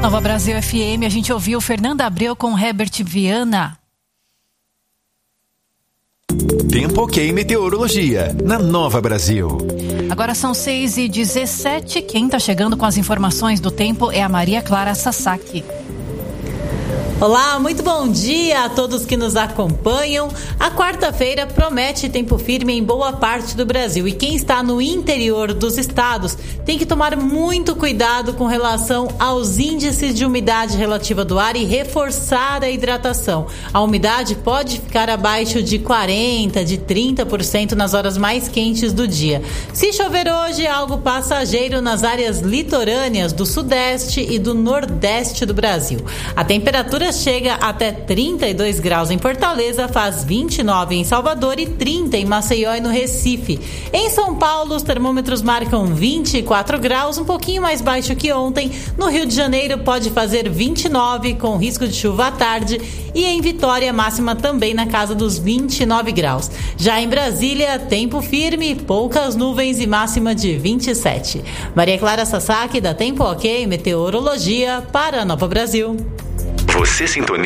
Nova Brasil FM, a gente ouviu Fernanda Abreu com Herbert Viana. Tempo OK Meteorologia, na Nova Brasil. Agora são 6h17. Quem está chegando com as informações do tempo é a Maria Clara Sasaki. Olá, muito bom dia a todos que nos acompanham. A quarta-feira promete tempo firme em boa parte do Brasil. E quem está no interior dos estados tem que tomar muito cuidado com relação aos índices de umidade relativa do ar e reforçar a hidratação. A umidade pode ficar abaixo de 40%, de 30% nas horas mais quentes do dia. Se chover hoje, é algo passageiro nas áreas litorâneas do sudeste e do nordeste do Brasil. A temperatura chega até 32 graus em Fortaleza, faz 29 em Salvador e 30 em Maceió e no Recife. Em São Paulo, os termômetros marcam 24 graus, um pouquinho mais baixo que ontem. No Rio de Janeiro pode fazer 29, com risco de chuva à tarde. E em Vitória, máxima também na casa dos 29 graus. Já em Brasília, tempo firme, poucas nuvens e máxima de 27. Maria Clara Sasaki, da Tempo OK Meteorologia, para Nova Brasil. Você sintoniza